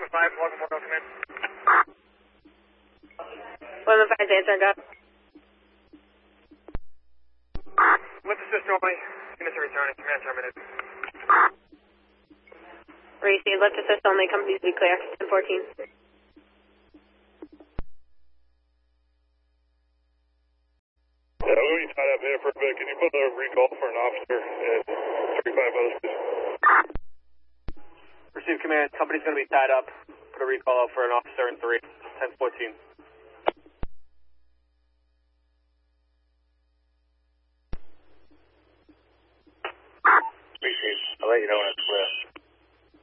welcome, come in. 115's answering, go. Lift assist only. Units are returning. Command terminated. Receive, lift assist only. Companies be clear. 1014. Yeah, we'll be tied up here for a bit. Can you put a recall for an officer at 35 O's, please? Receive command. Company's going to be tied up. Put a recall out for an officer in 3. 1014. Species. I'll let you know when it's clear.